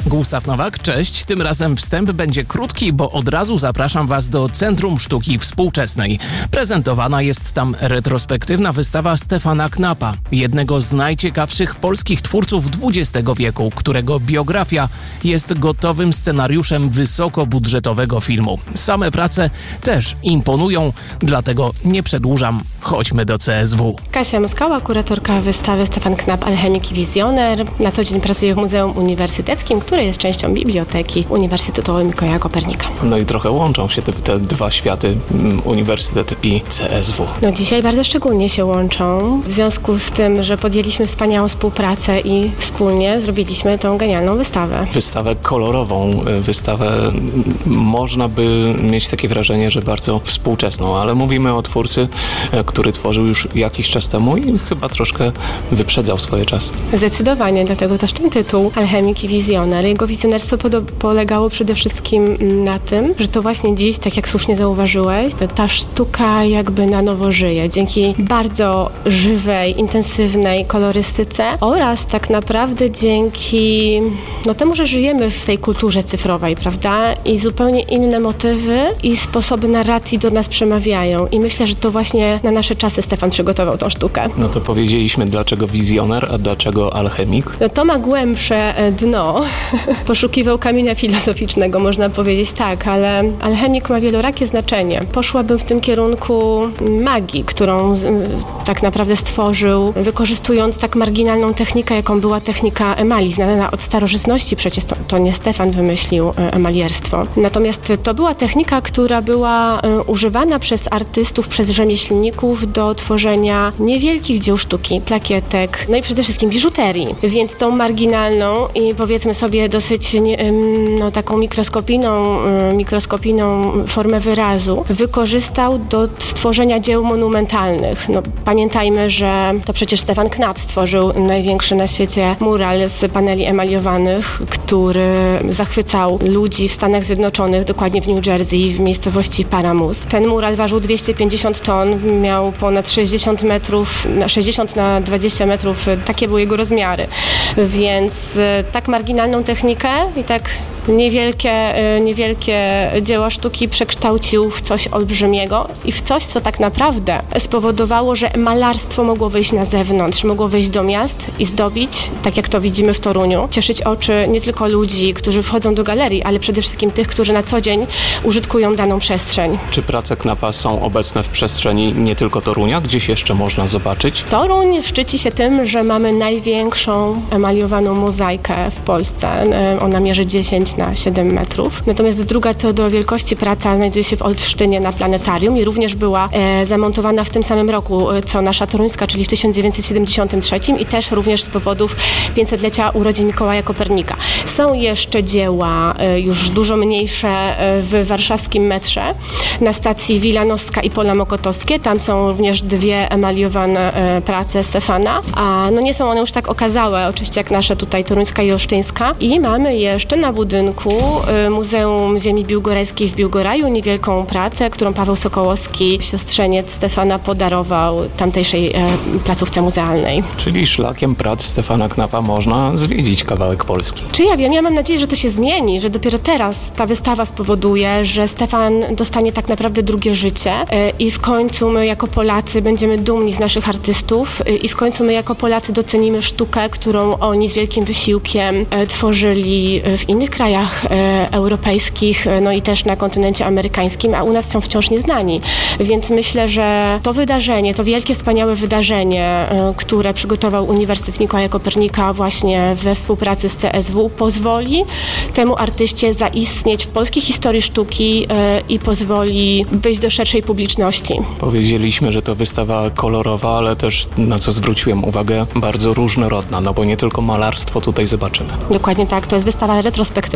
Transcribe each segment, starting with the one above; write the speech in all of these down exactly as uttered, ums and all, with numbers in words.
Gustaw Nowak, cześć. Tym razem wstęp będzie krótki, bo od razu zapraszam Was do Centrum Sztuki Współczesnej. Prezentowana jest tam retrospektywna wystawa Stefana Knapa, jednego z najciekawszych polskich twórców dwudziestego wieku, którego biografia jest gotowym scenariuszem wysokobudżetowego filmu. Same prace też imponują, dlatego nie przedłużam. Chodźmy do C S W. Kasia Moskała, kuratorka wystawy Stefan Knap, alchemik i wizjoner. Na co dzień pracuję w Muzeum Uniwersyteckim, które jest częścią Biblioteki Uniwersytetu Mikołaja Kopernika. No i trochę łączą się te, te dwa światy, uniwersytet i C S W. No dzisiaj bardzo szczególnie się łączą, w związku z tym, że podjęliśmy wspaniałą współpracę i wspólnie zrobiliśmy tą genialną wystawę. Wystawę kolorową, wystawę, można by mieć takie wrażenie, że bardzo współczesną, ale mówimy o twórcy, który tworzył już jakiś czas temu i chyba troszkę wyprzedzał swoje czasy. Zdecydowanie, dlatego też ten tytuł, alchemik i wizjoner. Jego wizjonerstwo polegało przede wszystkim na tym, że to właśnie dziś, tak jak słusznie zauważyłeś, ta sztuka jakby na nowo żyje. Dzięki bardzo żywej, intensywnej kolorystyce oraz tak naprawdę dzięki no, temu, że żyjemy w tej kulturze cyfrowej, prawda? I zupełnie inne motywy i sposoby narracji do nas przemawiają. I myślę, że to właśnie na nasze czasy Stefan przygotował tą sztukę. No to powiedzieliśmy, dlaczego wizjoner, a dlaczego alchemik? No to ma głębsze dno. Poszukiwał kamienia filozoficznego, można powiedzieć tak, ale alchemik ma wielorakie znaczenie. Poszłabym w tym kierunku magii, którą tak naprawdę stworzył, wykorzystując tak marginalną technikę, jaką była technika emali, znana od starożytności. Przecież to, to nie Stefan wymyślił emalierstwo. Natomiast to była technika, która była używana przez artystów, przez rzemieślników do tworzenia niewielkich dzieł sztuki, plakietek, no i przede wszystkim biżuterii. Więc tą marginalną i powiedzmy sobie dosyć no, taką mikroskopijną, mikroskopijną formę wyrazu wykorzystał do stworzenia dzieł monumentalnych. No, pamiętajmy, że to przecież Stefan Knap stworzył największy na świecie mural z paneli emaliowanych, który zachwycał ludzi w Stanach Zjednoczonych, dokładnie w New Jersey, w miejscowości Paramus. Ten mural ważył dwieście pięćdziesiąt ton, miał ponad sześćdziesiąt metrów, na sześćdziesiąt na dwadzieścia metrów, takie były jego rozmiary. Więc tak marginalną technikę i tak niewielkie, niewielkie dzieła sztuki przekształcił w coś olbrzymiego i w coś, co tak naprawdę spowodowało, że malarstwo mogło wyjść na zewnątrz, mogło wyjść do miast i zdobić, tak jak to widzimy w Toruniu, cieszyć oczy nie tylko ludzi, którzy wchodzą do galerii, ale przede wszystkim tych, którzy na co dzień użytkują daną przestrzeń. Czy prace Knapa są obecne w przestrzeni nie tylko Torunia? Gdzieś jeszcze można zobaczyć? Toruń szczyci się tym, że mamy największą emaliowaną mozaikę w Polsce. Ona mierzy dziesięć na siedem metrów. Natomiast druga co do wielkości praca znajduje się w Olsztynie na planetarium i również była e, zamontowana w tym samym roku, co nasza toruńska, czyli w tysiąc dziewięćset siedemdziesiątym trzecim i też również z powodów pięćsetlecia urodzin Mikołaja Kopernika. Są jeszcze dzieła e, już dużo mniejsze e, w warszawskim metrze na stacji Wilanowska i Pola Mokotowskie. Tam są również dwie emaliowane e, prace Stefana, a no nie są one już tak okazałe, oczywiście jak nasze tutaj toruńska i olsztyńska. I mamy jeszcze na budynku Muzeum Ziemi Biłgorajskiej w Biłgoraju niewielką pracę, którą Paweł Sokołowski, siostrzeniec Stefana, podarował tamtejszej e, placówce muzealnej. Czyli szlakiem prac Stefana Knapa można zwiedzić kawałek Polski. Czy ja wiem, ja mam nadzieję, że to się zmieni, że dopiero teraz ta wystawa spowoduje, że Stefan dostanie tak naprawdę drugie życie e, i w końcu my jako Polacy będziemy dumni z naszych artystów e, i w końcu my jako Polacy docenimy sztukę, którą oni z wielkim wysiłkiem e, tworzyli w innych krajach e, europejskich, no i też na kontynencie amerykańskim, a u nas są wciąż nieznani. Więc myślę, że to wydarzenie, to wielkie, wspaniałe wydarzenie, e, które przygotował Uniwersytet Mikołaja Kopernika właśnie we współpracy z C S W, pozwoli temu artyście zaistnieć w polskiej historii sztuki e, i pozwoli wyjść do szerszej publiczności. Powiedzieliśmy, że to wystawa kolorowa, ale też, na co zwróciłem uwagę, bardzo różnorodna, no bo nie tylko malarstwo tutaj zobaczymy. Dokładnie tak, to jest wystawa retrospektywna.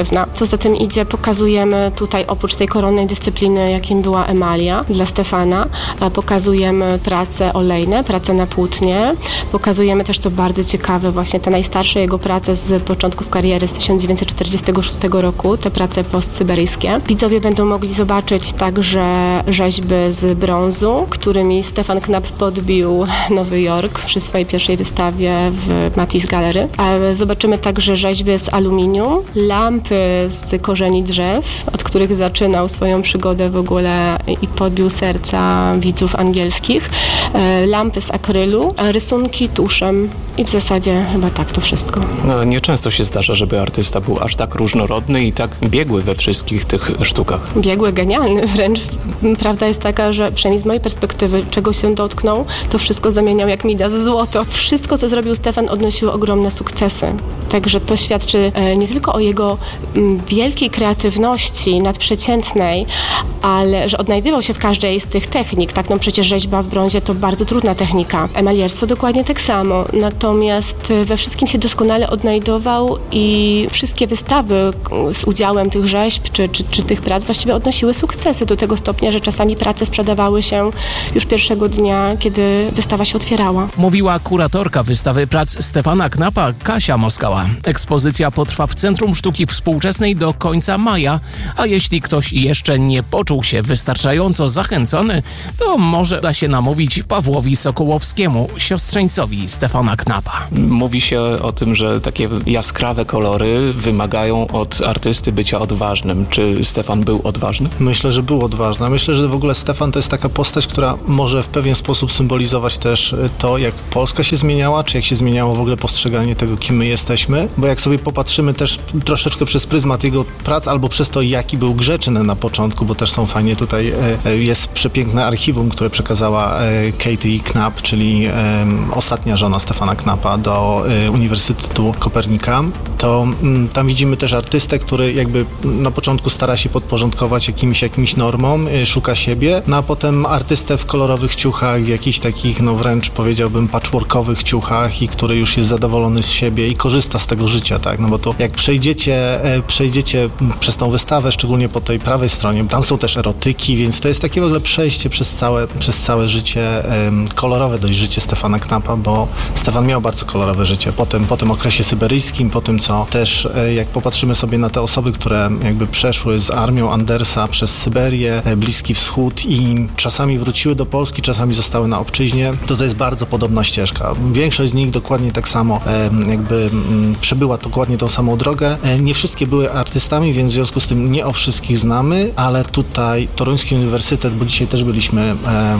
kreatywna. Co za tym idzie, pokazujemy tutaj oprócz tej koronnej dyscypliny, jakim była emalia dla Stefana, pokazujemy prace olejne, prace na płótnie, pokazujemy też, co bardzo ciekawe, właśnie te najstarsze jego prace z początków kariery z tysiąc dziewięćset czterdziestego szóstego roku, te prace postsyberyjskie. Widzowie będą mogli zobaczyć także rzeźby z brązu, którymi Stefan Knapp podbił Nowy Jork przy swojej pierwszej wystawie w Matisse Gallery. Zobaczymy także rzeźby z aluminium, lampy z korzeni drzew, od których zaczynał swoją przygodę w ogóle i podbił serca widzów angielskich, lampy z akrylu, rysunki tuszem i w zasadzie chyba tak to wszystko. No, nieczęsto się zdarza, żeby artysta był aż tak różnorodny i tak biegły we wszystkich tych sztukach. Biegły, genialny wręcz. Prawda jest taka, że przynajmniej z mojej perspektywy, czego się dotknął, to wszystko zamieniał jak Midas w złoto. Wszystko, co zrobił Stefan, odnosiło ogromne sukcesy. Także to świadczy nie tylko o jego wielkiej kreatywności, nadprzeciętnej, ale że odnajdywał się w każdej z tych technik. Tak, no przecież rzeźba w brązie to bardzo trudna technika. Emalierstwo dokładnie tak samo. Natomiast we wszystkim się doskonale odnajdował i wszystkie wystawy z udziałem tych rzeźb czy, czy, czy tych prac właściwie odnosiły sukcesy do tego stopnia, że czasami prace sprzedawały się już pierwszego dnia, kiedy wystawa się otwierała. Mówiła kuratorka wystawy prac Stefana Knappa, Kasia Moskała. Ekspozycja potrwa w Centrum Sztuki Współczesnej do końca maja, a jeśli ktoś jeszcze nie poczuł się wystarczająco zachęcony, to może da się namówić Pawłowi Sokołowskiemu, siostrzeńcowi Stefana Knappa. Mówi się o tym, że takie jaskrawe kolory wymagają od artysty bycia odważnym. Czy Stefan był odważny? Myślę, że był odważny. Myślę, że w ogóle Stefan to jest taka postać, która może w pewien sposób symbolizować też to, jak Polska się zmieniała, czy jak się zmieniało w ogóle postrzeganie tego, kim my jesteśmy. Bo jak sobie popatrzymy też troszeczkę przez pryzmat jego prac, albo przez to, jaki był grzeczny na początku, bo też są fajnie tutaj, jest przepiękne archiwum, które przekazała Katie Knapp, czyli ostatnia żona Stefana Knappa do Uniwersytetu Kopernika, to tam widzimy też artystę, który jakby na początku stara się podporządkować jakimś, jakimś normom, szuka siebie, no a potem artystę w kolorowych ciuchach, w jakichś takich, no wręcz powiedziałbym patchworkowych ciuchach i który już jest zadowolony z siebie i korzysta z tego życia, tak, no bo to jak przejdziecie, przejdziecie przez tą wystawę, szczególnie po tej prawej stronie, tam są też erotyki, więc to jest takie w ogóle przejście przez całe, przez całe życie, kolorowe dość życie Stefana Knappa, bo Stefan miał bardzo kolorowe życie. Potem, po tym okresie syberyjskim, po tym, co też, jak popatrzymy sobie na te osoby, które jakby przeszły z armią Andersa przez Syberię, Bliski Wschód i czasami wróciły do Polski, czasami zostały na obczyźnie, to to jest bardzo podobna ścieżka. Większość z nich dokładnie tak samo jakby przebyła dokładnie tą samą drogę. Nie wszystkie były artystami, więc w związku z tym nie o wszystkich znamy, ale tutaj Toruński Uniwersytet, bo dzisiaj też byliśmy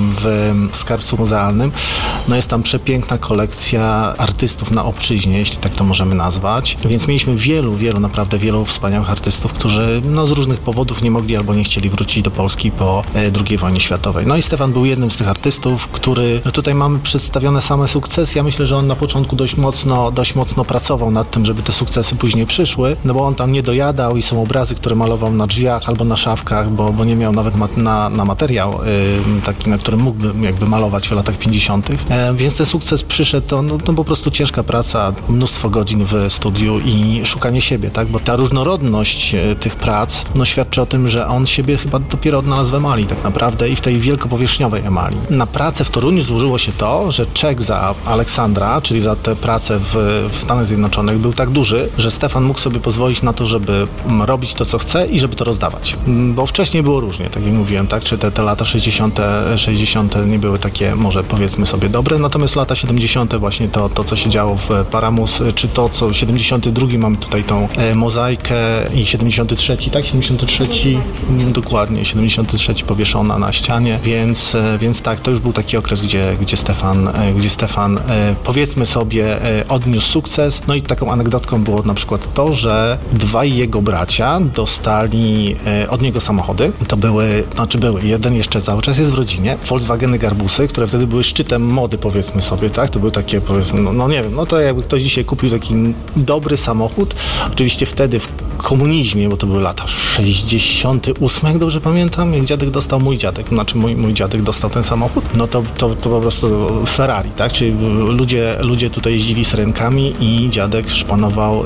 w, w skarbcu muzealnym, no jest tam przepiękna kolekcja artystów na obczyźnie, jeśli tak to możemy nazwać. Więc mieliśmy wielu, wielu, naprawdę wielu wspaniałych artystów, którzy no, z różnych powodów nie mogli albo nie chcieli wrócić do Polski po drugiej wojnie światowej. No i Stefan był jednym z tych artystów, który, no tutaj mamy przedstawione same sukcesy. Ja myślę, że on na początku dość mocno, dość mocno pracował nad tym, żeby te sukcesy później przyszły, no bo on tam nie dojadał i są obrazy, które malował na drzwiach albo na szafkach, bo, bo nie miał nawet mat- na, na materiał yy, taki, na którym mógłby jakby malować w latach pięćdziesiątych. E, więc ten sukces przyszedł, to no, no po prostu ciężka praca, mnóstwo godzin w studiu i szukanie siebie, tak, bo ta różnorodność e, tych prac, no świadczy o tym, że on siebie chyba dopiero odnalazł w emalii tak naprawdę i w tej wielkopowierzchniowej emalii. Na pracę w Toruniu złożyło się to, że czek za Aleksandra, czyli za tę pracę w, w Stanach Zjednoczonych był tak duży, że Stefan mógł sobie pozwolić na to, żeby robić to, co chce i żeby to rozdawać. Bo wcześniej było różnie, tak jak mówiłem, tak, czy te, te lata sześćdziesiąte, sześćdziesiąte nie były takie, może powiedzmy sobie dobre, natomiast lata siedemdziesiąte właśnie to, to co się działo w Paramus, czy to, co siedemdziesiąty drugi mamy tutaj tą e, mozaikę i siedemdziesiąty trzeci, tak? siedemdziesiąty trzeci, mm, dokładnie, siedemdziesiąty trzeci powieszona na ścianie, więc, e, więc tak, to już był taki okres, gdzie, gdzie Stefan, e, gdzie Stefan e, powiedzmy sobie e, odniósł sukces. No i taką anegdotką było na przykład to, że dwaj jego bracia dostali e, od niego samochody. To były, znaczy były, jeden jeszcze cały czas jest w rodzinie, Volkswageny Garbusy, które wtedy były szczytem mody, powiedzmy sobie, tak? To były takie, powiedzmy, no, no nie wiem, no to jakby ktoś dzisiaj kupił taki dobry samochód, oczywiście wtedy w komunizmie, bo to były lata sześćdziesiąte ósme, jak dobrze pamiętam, jak dziadek dostał, mój dziadek, znaczy mój, mój dziadek dostał ten samochód, no to, to, to po prostu Ferrari, tak? Czyli ludzie, ludzie tutaj jeździli z rękami i dziadek szpanował y,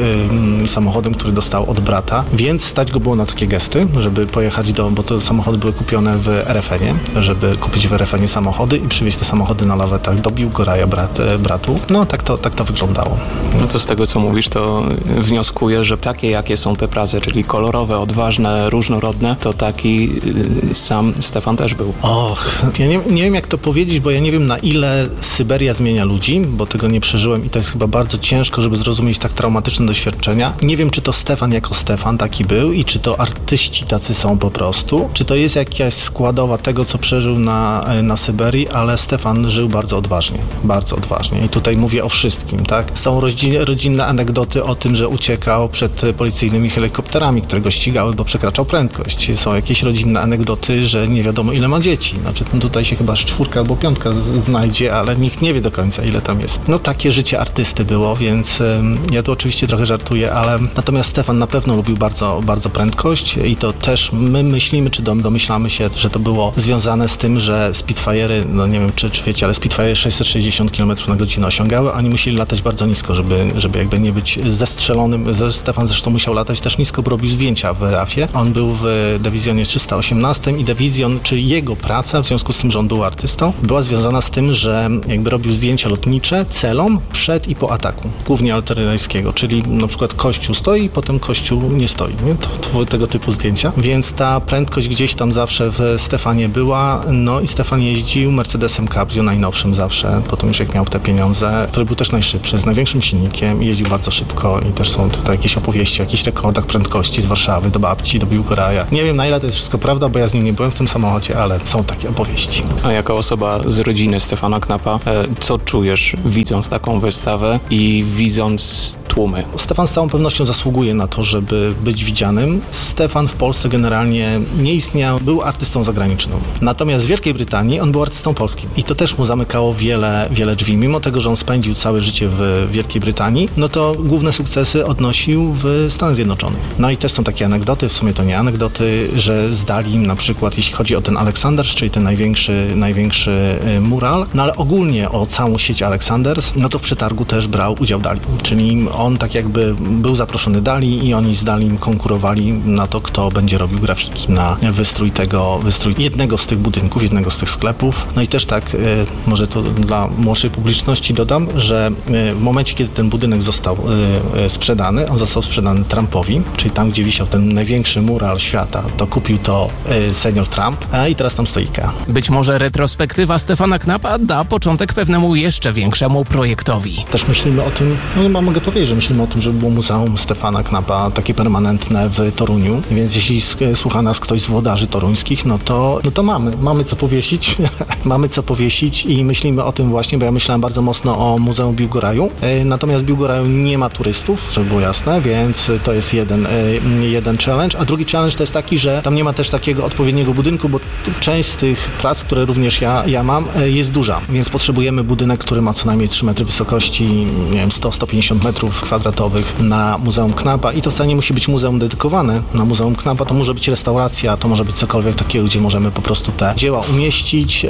y, samochodem, który dostał od brata, więc stać go było na takie gesty, żeby pojechać do, bo te samochody były kupione w er ef enie, żeby kupić w er ef enie samochody i przywieźć te samochody na lawetach do Biłgoraja brat, bratu. No tak to, tak to wyglądało. No to z tego, co mówisz, to wnioskuję, że takie, jakie są te prace, czyli kolorowe, odważne, różnorodne, to taki y, sam Stefan też był. Och, ja nie, nie wiem, jak to powiedzieć, bo ja nie wiem, na ile Syberia zmienia ludzi, bo tego nie przeżyłem i to jest chyba bardzo ciężko, żeby zrozumieć tak traumatyczne doświadczenia. Nie wiem, czy to Stefan jako Stefan taki był i czy to artyści tacy są po prostu, czy to jest jakaś składowa tego, co przeżył na, na Syberii, ale Stefan żył bardzo odważnie, bardzo odważnie i tutaj mówię o wszystkim, tak? Są rodzinne, rodzinne anegdoty o tym, że uciekał przed policyjnymi helikopterami, które go ścigały, bo przekraczał prędkość. Są jakieś rodzinne anegdoty, że nie wiadomo, ile ma dzieci. Znaczy, no tutaj się chyba czwórka albo piątka z- znajdzie, ale nikt nie wie do końca, ile tam jest. No takie życie artysty było, więc ym, ja tu oczywiście trochę żartuję, ale natomiast Stefan na pewno lubił bardzo, bardzo prędkość i to też my myślimy, czy dom, domyślamy się, że to było związane z tym, że Spitfire'y, no nie wiem, czy, czy wiecie, ale Spitfire'y sześćset sześćdziesiąt kilometrów na godzinę osiągały, a oni musieli latać bardzo nisko, żeby, żeby jakby nie być zestrzelonym. Stefan zresztą musiał latać też nisko, bo robił zdjęcia w er a fie. On był w dywizjonie trzysta osiemnaście i dywizjon, czy jego praca, w związku z tym, że on był artystą, była związana z tym, że jakby robił zdjęcia lotnicze celom przed i po ataku, głównie artyleryjskiego, czyli na przykład kościół stoi, potem kościół nie stoi. Nie? To, to były tego typu zdjęcia, więc ta prędkość gdzieś tam zawsze w Stefanie była, no i Stefan jeździł Mercedesem Cabrio, najnowszym zawsze, potem już jak miał te pieniądze, który był też najszybszy, z największym silnikiem i jeździł bardzo szybko i też są tutaj jakieś opowieści o jakichś rekordach prędkości z Warszawy do babci, do Biłgoraja. Nie wiem, na ile to jest wszystko prawda, bo ja z nim nie byłem w tym samochodzie, ale są takie opowieści. A jako osoba z rodziny Stefana Knapa, co czujesz, widząc taką wystawę i widząc tłumy? Stefan z całą pewnością zasługuje na to, żeby być widzianym. Stefan w Polsce generalnie nie istniał, był artystą zagranicznym. Natomiast w Wielkiej Brytanii on był artystą polskim i to też mu zamykało wiele, wiele drzwi. Mimo tego, że on spędził całe życie w Wielkiej Brytanii, no to główne sukcesy odnosił w Stanach Zjednoczonych. No i też są takie anegdoty, w sumie to nie anegdoty, że zdali im na przykład, jeśli chodzi o ten Aleksanders, czyli ten największy, największy mural, no ale ogólnie o całą sieć Aleksanders, no to w przetargu też brał udział Dali. Czyli on tak jakby był zaproszony Dali i oni z Dalim konkurowali na to, kto będzie robił grafiki na wystrój tego, wystrój jednego z tych budynków, jednego z tych sklepów. No i też tak, y, może to dla młodszej publiczności dodam, że y, w momencie, kiedy ten budynek został y, y, sprzedany, on został sprzedany Trumpowi, czyli tam, gdzie wisiał ten największy mural świata, to kupił to y, senior Trump, a i teraz tam stoi Ikea. Być może retrospektywa Stefana Knapa da początek pewnemu jeszcze większemu projektowi. Też myślimy o tym, no chyba mogę powiedzieć, że myślimy o tym, żeby było Muzeum Stefana Knapa takie permanentne w Toruniu, więc jeśli słucha nas ktoś z włodarzy toruńskich, no to, no to mamy, mamy co powiesić, mamy co powiesić i myślimy o tym właśnie, bo ja myślałem bardzo mocno o Muzeum Biłgoraju, natomiast w Biłgoraju nie ma turystów, żeby było jasne, więc to jest jeden, jeden challenge, a drugi challenge to jest taki, że tam nie ma też takiego odpowiedniego budynku, bo część z tych prac, które również ja, ja mam, jest duża, więc potrzebujemy budynek, który ma co najmniej trzy metry wysokości, nie wiem, sto do stu pięćdziesięciu metrów kwadratowych na Muzeum Knapa i to wcale nie musi być muzeum dedykowane na Muzeum Knapa, to może być restauracja, to może być cokolwiek takiego, gdzie możemy po prostu te dzieła umieścić,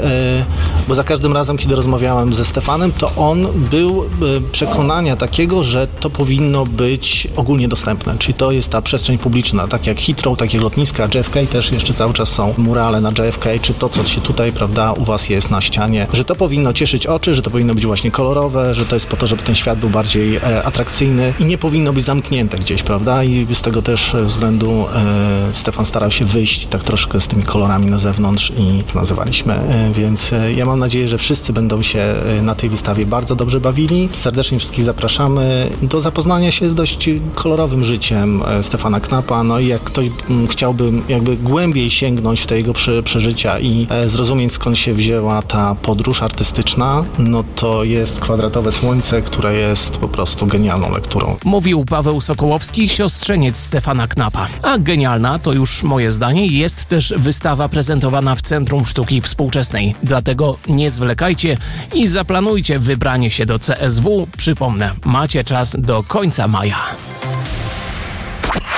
bo za każdym razem, kiedy rozmawiałem ze Stefanem, to on był przekonania takiego, że to powinno być ogólnie dostępne, czyli to jest ta przestrzeń publiczna, tak jak Heathrow, tak jak lotniska, J F K też jeszcze cały czas są murale na J F K, czy to, co się tutaj, prawda, u was jest na ścianie, że to powinno cieszyć oczy, że to powinno być właśnie kolorowe, że to jest po to, żeby ten świat był bardziej e, atrakcyjny i nie powinno być zamknięte gdzieś, prawda, i z tego też względu e, Stefan starał się wyjść tak troszkę z tymi kolorami na zewnątrz i to nazywaliśmy, e, więc e, ja mam nadzieję, że wszyscy będą się e, na tej wystawie bardzo dobrze bawili. Serdecznie wszystkich zapraszamy do zapoznania się z dość kolorowym życiem e, Stefana Knapa, no i jak ktoś m, chciałby jakby głębiej sięgnąć w te jego prze, przeżycia i e, zrozumieć, skąd się wzięła ta podróż artystyczna, no to jest Kwadratowe Słońce, które jest po prostu genialną lekturą. Mówił Paweł Sokołowski, siostrzeniec Stefana Knapa. A genialna, to już moje zdanie, jest też wystawa prezentowana w Centrum Sztuki Współczesnej. Dlatego nie zwlekajcie i zaplanujcie wybranie się do C S W. Przypomnę, macie czas do końca maja.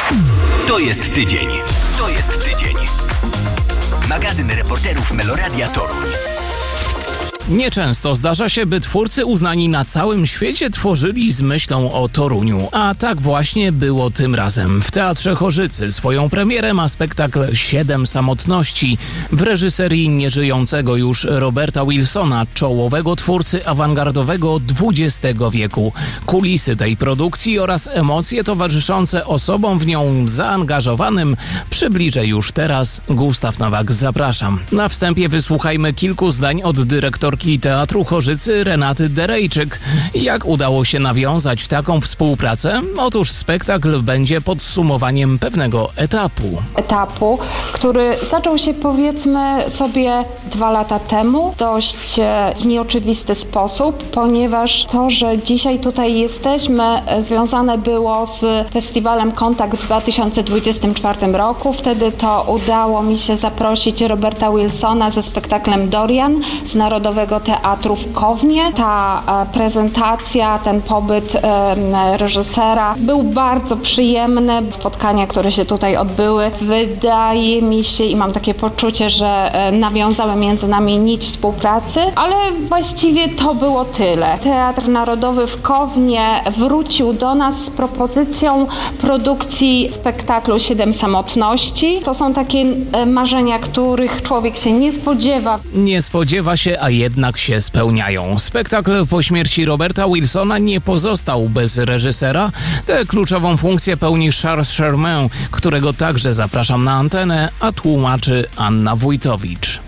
To jest tydzień. To jest tydzień. Magazyn reporterów Meloradia Toruń. Nieczęsto zdarza się, by twórcy uznani na całym świecie tworzyli z myślą o Toruniu. A tak właśnie było tym razem. W Teatrze Chorzycy swoją premierę ma spektakl Siedem samotności w reżyserii nieżyjącego już Roberta Wilsona, czołowego twórcy awangardowego dwudziestego wieku. Kulisy tej produkcji oraz emocje towarzyszące osobom w nią zaangażowanym przybliżę już teraz. Gustaw Nowak, zapraszam. Na wstępie wysłuchajmy kilku zdań od dyrektorki Teatru Chorzycy Renaty Derejczyk. Jak udało się nawiązać taką współpracę? Otóż spektakl będzie podsumowaniem pewnego etapu. Etapu, który zaczął się, powiedzmy sobie, dwa lata temu w dość nieoczywisty sposób, ponieważ to, że dzisiaj tutaj jesteśmy, związane było z festiwalem Kontakt w dwa tysiące dwudziestym czwartym roku. Wtedy to udało mi się zaprosić Roberta Wilsona ze spektaklem Dorian z Narodowego Teatru w Kownie. Ta e, prezentacja, ten pobyt e, reżysera był bardzo przyjemny. Spotkania, które się tutaj odbyły, wydaje mi się i mam takie poczucie, że e, nawiązały między nami nić współpracy, ale właściwie to było tyle. Teatr Narodowy w Kownie wrócił do nas z propozycją produkcji spektaklu Siedem samotności. To są takie e, marzenia, których człowiek się nie spodziewa. Nie spodziewa się, a jednak się spełniają. Spektakl po śmierci Roberta Wilsona nie pozostał bez reżysera. Tę kluczową funkcję pełni Charles Germain, którego także zapraszam na antenę, a tłumaczy Anna Wójtowicz.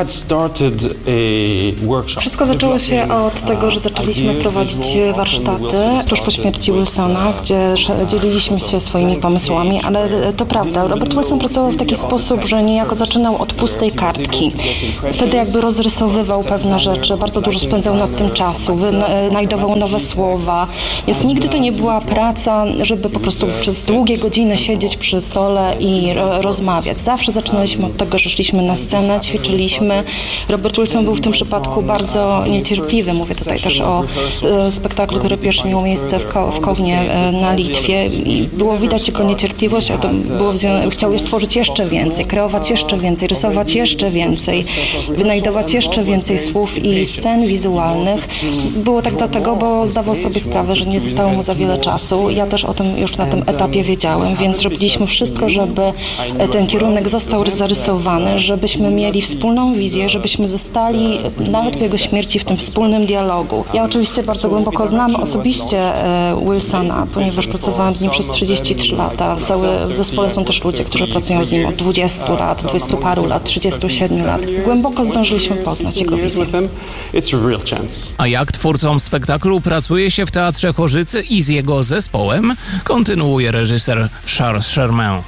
Wszystko zaczęło się od tego, że zaczęliśmy prowadzić warsztaty tuż po śmierci Wilsona, gdzie dzieliliśmy się swoimi pomysłami, ale to prawda, Robert Wilson pracował w taki sposób, że niejako zaczynał od pustej kartki. Wtedy jakby rozrysowywał pewne rzeczy, bardzo dużo spędzał nad tym czasu, wynajdował nowe słowa, więc nigdy to nie była praca, żeby po prostu przez długie godziny siedzieć przy stole i rozmawiać. Zawsze zaczynaliśmy od tego, że szliśmy na scenę, ćwiczyliśmy. Robert Wilson był w tym przypadku bardzo niecierpliwy. Mówię tutaj też o e, spektaklu, który pierwszy miał miejsce w, Ko- w Kownie e, na Litwie i było widać jego niecierpliwość, a to było wzio- chciał jeszcze tworzyć jeszcze więcej, kreować jeszcze więcej, rysować jeszcze więcej, wynajdować jeszcze więcej słów i scen wizualnych. Było tak dlatego, bo zdawał sobie sprawę, że nie zostało mu za wiele czasu. Ja też o tym już na tym etapie wiedziałem, więc robiliśmy wszystko, żeby ten kierunek został zarysowany, żebyśmy mieli wspólną wizję, żebyśmy zostali nawet po jego śmierci w tym wspólnym dialogu. Ja oczywiście bardzo głęboko znam osobiście Wilsona, ponieważ pracowałam z nim przez trzydzieści trzy lata. W całym zespole są też ludzie, którzy pracują z nim od dwudziestu lat, dwudziestu paru lat, trzydziestu siedmiu lat. Głęboko zdążyliśmy poznać jego wizję. A jak twórcom spektaklu pracuje się w Teatrze Chorzycy i z jego zespołem, kontynuuje reżyser Charles Germain.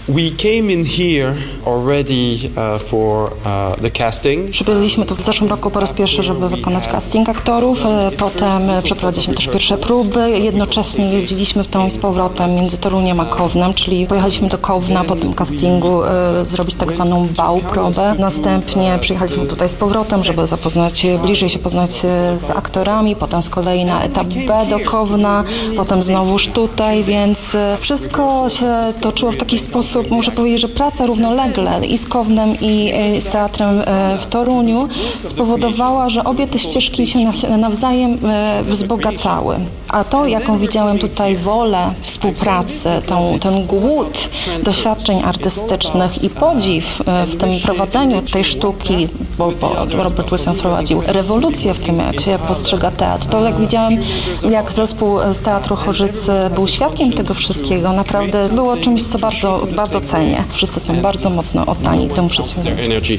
Przybyliśmy tu w zeszłym roku po raz pierwszy, żeby wykonać casting aktorów. Potem przeprowadziliśmy też pierwsze próby. Jednocześnie jeździliśmy w tą i z powrotem między Toruniem a Kownem, czyli pojechaliśmy do Kowna po tym castingu e, zrobić tak zwaną bał próbę. Następnie przyjechaliśmy tutaj z powrotem, żeby zapoznać, bliżej się poznać z aktorami, potem z kolei na etap B do Kowna, potem znowuż tutaj, więc wszystko się toczyło w taki sposób, muszę powiedzieć, że praca równolegle i z Kownem i z teatrem w Toruniu spowodowała, że obie te ścieżki się nawzajem wzbogacały. A to, jaką widziałem tutaj wolę współpracy, tą, ten głód doświadczeń artystycznych i podziw w tym prowadzeniu tej sztuki, bo, bo Robert Wilson prowadził rewolucję w tym, jak się postrzega teatr. To jak widziałem, jak zespół z Teatru Chorzycy był świadkiem tego wszystkiego, naprawdę było czymś, co bardzo, bardzo cenię. Wszyscy są bardzo mocno oddani temu przedsięwzięciu.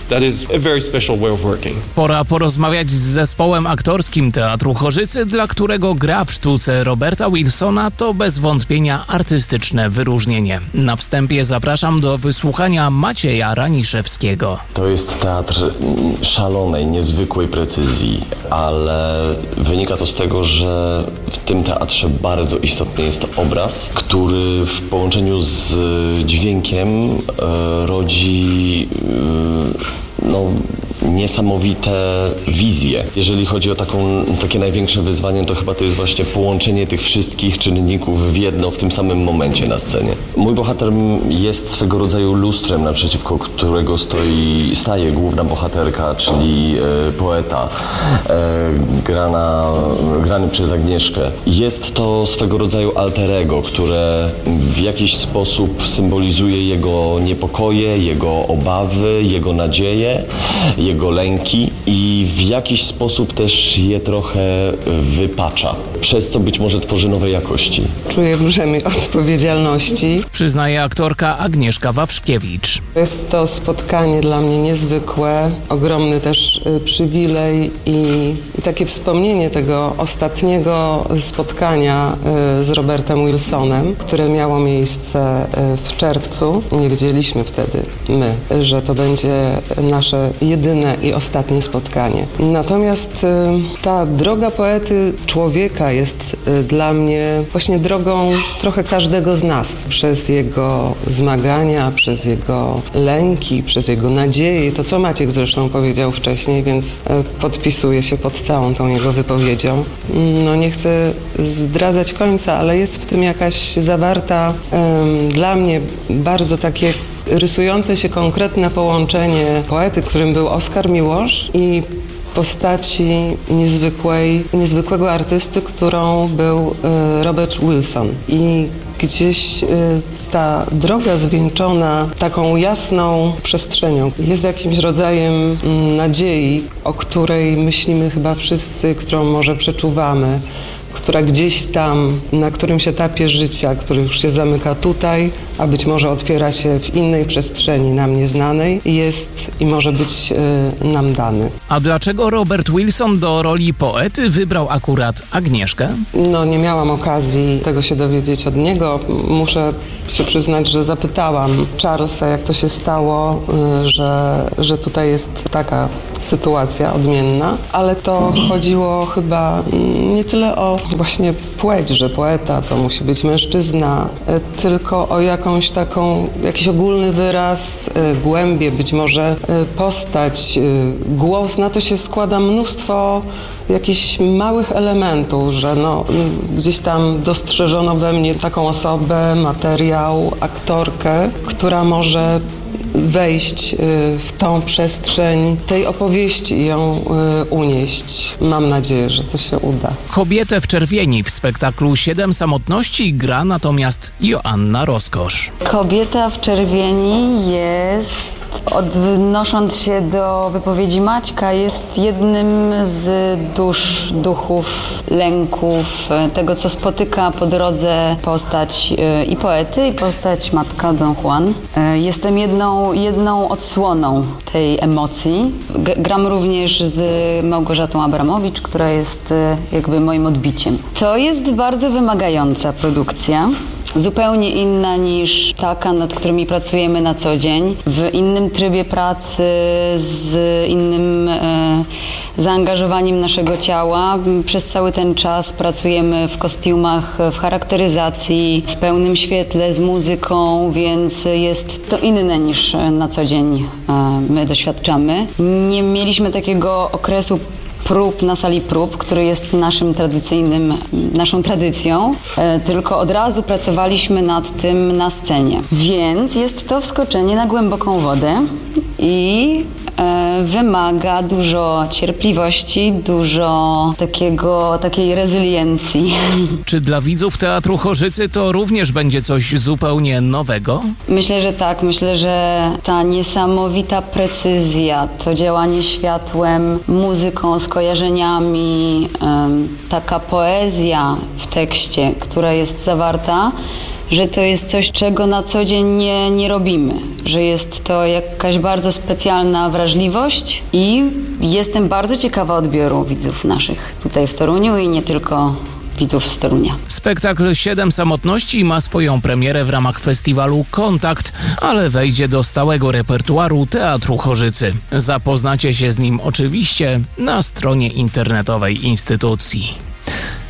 Pora porozmawiać z zespołem aktorskim Teatru Chorzycy, dla którego gra w sztuce Roberta Wilsona to bez wątpienia artystyczne wyróżnienie. Na wstępie zapraszam do wysłuchania Macieja Raniszewskiego. To jest teatr szalonej, niezwykłej precyzji, ale wynika to z tego, że w tym teatrze bardzo istotny jest obraz, który w połączeniu z dźwiękiem e, rodzi e, no, niesamowite wizje. Jeżeli chodzi o taką, takie największe wyzwanie, to chyba to jest właśnie połączenie tych wszystkich czynników w jedno w tym samym momencie na scenie. Mój bohater jest swego rodzaju lustrem, naprzeciwko którego stoi, staje główna bohaterka, czyli e, poeta, e, grana, grany przez Agnieszkę. Jest to swego rodzaju alter ego, które w jakiś sposób symbolizuje jego niepokoje, jego obawy, jego nadzieje, jego lęki i w jakiś sposób też je trochę wypacza. Przez to być może tworzy nowe jakości. Czuję brzemię odpowiedzialności. Przyznaje aktorka Agnieszka Wawrzkiewicz. Jest to spotkanie dla mnie niezwykłe, ogromny też przywilej i, i takie wspomnienie tego ostatniego spotkania z Robertem Wilsonem, które miało miejsce w czerwcu. Nie wiedzieliśmy wtedy my, że to będzie nasze jedyne i ostatnie spotkanie. Natomiast ta droga poety, człowieka jest dla mnie właśnie drogą trochę każdego z nas. Przez jego zmagania, przez jego lęki, przez jego nadzieje. To, co Maciek zresztą powiedział wcześniej, więc podpisuję się pod całą tą jego wypowiedzią. No nie chcę zdradzać końca, ale jest w tym jakaś zawarta um, dla mnie bardzo takie rysujące się konkretne połączenie poety, którym był Oskar Miłosz, i postaci niezwykłej, niezwykłego artysty, którą był Robert Wilson. I gdzieś ta droga zwieńczona taką jasną przestrzenią jest jakimś rodzajem nadziei, o której myślimy chyba wszyscy, którą może przeczuwamy, która gdzieś tam, na którymś etapie życia, który już się zamyka tutaj, a być może otwiera się w innej przestrzeni nam nieznanej, jest i może być y, nam dany. A dlaczego Robert Wilson do roli poety wybrał akurat Agnieszkę? No nie miałam okazji tego się dowiedzieć od niego. Muszę się przyznać, że zapytałam Charlesa, jak to się stało, y, że, że tutaj jest taka sytuacja odmienna, ale to chodziło chyba nie tyle o właśnie płeć, że poeta to musi być mężczyzna, y, tylko o jakąś taką, jakiś ogólny wyraz, y, głębię, być może y, postać, y, głos. Na to się składa mnóstwo jakichś małych elementów, że no, gdzieś tam dostrzeżono we mnie taką osobę, materiał, aktorkę, która może wejść w tą przestrzeń tej opowieści i ją unieść. Mam nadzieję, że to się uda. Kobietę w czerwieni w spektaklu Siedem samotności gra natomiast Joanna Rozkosz. Kobieta w czerwieni jest, odnosząc się do wypowiedzi Maćka, jest jednym z dusz, duchów, lęków, tego, co spotyka po drodze postać i poety, i postać matka Don Juan. Jestem jedną, jedną odsłoną tej emocji. Gram również z Małgorzatą Abramowicz, która jest jakby moim odbiciem. To jest bardzo wymagająca produkcja. Zupełnie inna niż taka, nad którymi pracujemy na co dzień, w innym trybie pracy, z innym e, zaangażowaniem naszego ciała. Przez cały ten czas pracujemy w kostiumach, w charakteryzacji, w pełnym świetle, z muzyką, więc jest to inne niż na co dzień e, my doświadczamy. Nie mieliśmy takiego okresu prób na sali prób, który jest naszym tradycyjnym, naszą tradycją, e, tylko od razu pracowaliśmy nad tym na scenie. Więc jest to wskoczenie na głęboką wodę i e, wymaga dużo cierpliwości, dużo takiego, takiej rezyliencji. Czy dla widzów Teatru Chorzycy to również będzie coś zupełnie nowego? Myślę, że tak. Myślę, że ta niesamowita precyzja, to działanie światłem, muzyką, skojarzeniami, taka poezja w tekście, która jest zawarta, że to jest coś, czego na co dzień nie, nie robimy, że jest to jakaś bardzo specjalna wrażliwość i jestem bardzo ciekawa odbioru widzów naszych tutaj w Toruniu i nie tylko widzów z Torunia. Spektakl Siedem samotności ma swoją premierę w ramach festiwalu Kontakt, ale wejdzie do stałego repertuaru Teatru Chorzycy. Zapoznacie się z nim oczywiście na stronie internetowej instytucji.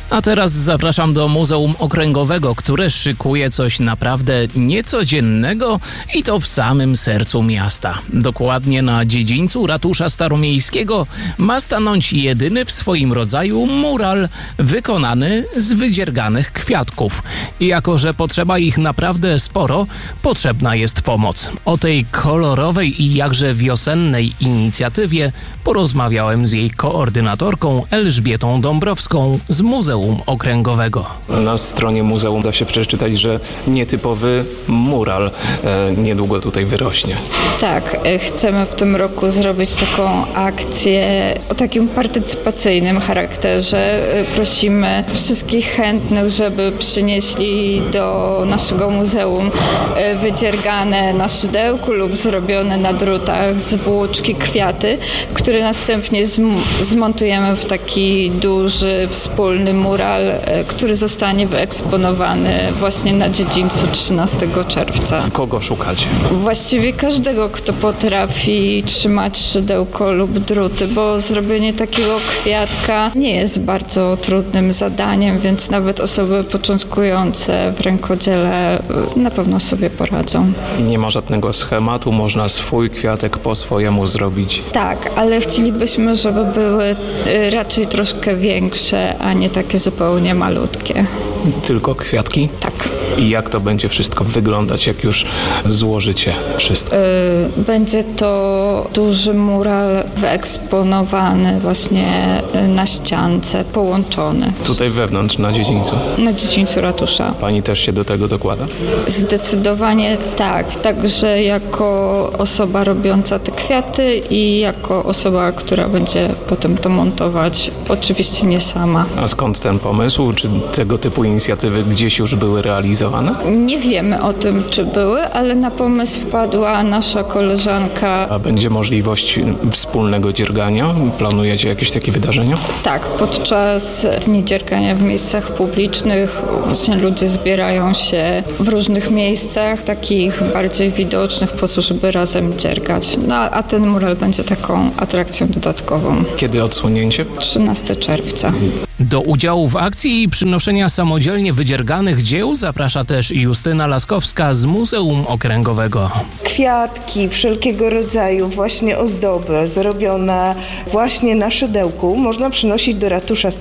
A teraz zapraszam do Muzeum Okręgowego, które szykuje coś naprawdę niecodziennego i to w samym sercu miasta. Dokładnie na dziedzińcu ratusza staromiejskiego ma stanąć jedyny w swoim rodzaju mural wykonany z wydzierganych kwiatków. I jako że potrzeba ich naprawdę sporo, potrzebna jest pomoc. O tej kolorowej i jakże wiosennej inicjatywie porozmawiałem z jej koordynatorką Elżbietą Dąbrowską z Muzeum Okręgowego. Na stronie muzeum da się przeczytać, że nietypowy mural e, niedługo tutaj wyrośnie. Tak, chcemy w tym roku zrobić taką akcję o takim partycypacyjnym charakterze. Prosimy wszystkich chętnych, żeby przynieśli do naszego muzeum wydziergane na szydełku lub zrobione na drutach z włóczki kwiaty, które następnie zm- zmontujemy w taki duży, wspólny mural, który zostanie wyeksponowany właśnie na dziedzińcu trzynastego czerwca. Kogo szukacie? Właściwie każdego, kto potrafi trzymać szydełko lub druty, bo zrobienie takiego kwiatka nie jest bardzo trudnym zadaniem, więc nawet osoby początkujące w rękodziele na pewno sobie poradzą. Nie ma żadnego schematu, można swój kwiatek po swojemu zrobić. Tak, ale chcielibyśmy, żeby były raczej troszkę większe, a nie takie zupełnie malutkie. Tylko kwiatki? Tak. I jak to będzie wszystko wyglądać, jak już złożycie wszystko? Yy, będzie to duży mural wyeksponowany właśnie na ściance, połączony. Tutaj wewnątrz, na dziedzińcu? Na dziedzińcu ratusza. Pani też się do tego dokłada? Zdecydowanie tak. Także jako osoba robiąca te kwiaty i jako osoba, która będzie potem to montować. Oczywiście nie sama. A skąd ten pomysł? Czy tego typu inicjatywy gdzieś już były realizowane? Nie wiemy o tym, czy były, ale na pomysł wpadła nasza koleżanka. A będzie możliwość wspólnego dziergania? Planujecie jakieś takie wydarzenia? Tak, podczas dni dziergania w miejscach publicznych właśnie ludzie zbierają się w różnych miejscach, takich bardziej widocznych, po to, żeby razem dziergać. No a ten mural będzie taką atrakcją dodatkową. Kiedy odsłonięcie? trzynastego czerwca. Do udziału w akcji i przynoszenia samodzielnie wydzierganych dzieł zaprasza też Justyna Laskowska z Muzeum Okręgowego. Kwiatki wszelkiego rodzaju, właśnie ozdoby zrobione właśnie na szydełku można przynosić do ratusza